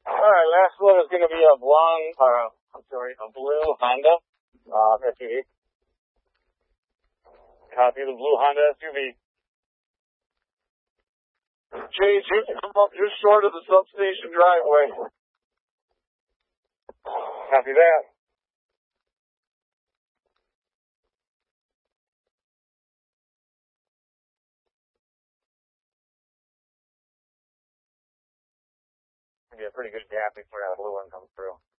Alright, last one is going to be a blue Honda SUV. Copy of the blue Honda SUV. Chase, you can come up just short of the substation driveway. Copy that. Be a pretty good gap before that blue one comes through.